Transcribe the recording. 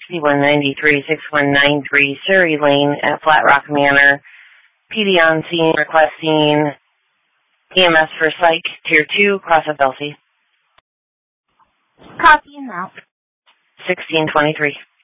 C193-6193 Surrey Lane at Flat Rock Manor. PD on scene requesting EMS for Psych Tier 2, Cross of Elsie. Copy and out. 1623.